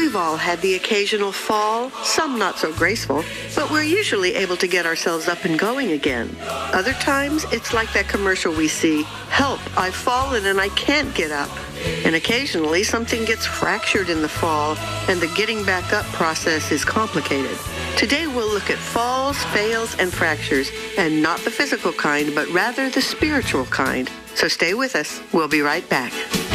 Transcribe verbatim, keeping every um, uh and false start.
We've all had the occasional fall, some not so graceful, but we're usually able to get ourselves up and going again. Other times, it's like that commercial we see, "Help, I've fallen and I can't get up." And occasionally, something gets fractured in the fall, and the getting back up process is complicated. Today, we'll look at falls, fails, and fractures, and not the physical kind, but rather the spiritual kind. So stay with us. We'll be right back.